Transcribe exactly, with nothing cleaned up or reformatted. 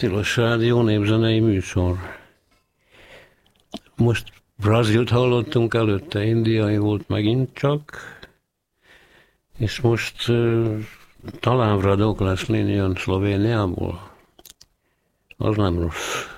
Tilos Rádió népzenei műsor. Most Brazílt hallottunk, előtte indiai volt megint csak, és most uh, talán Vradok lesz jön Szlovéniából. Az nem rossz.